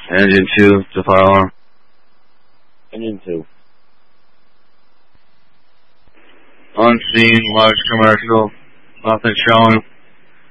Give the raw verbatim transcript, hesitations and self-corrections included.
Engine two to fire alarm. Engine two. Unseen, large commercial, nothing showing.